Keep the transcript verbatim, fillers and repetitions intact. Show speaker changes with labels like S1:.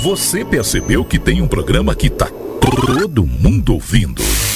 S1: Você percebeu que tem um programa que tá todo mundo ouvindo?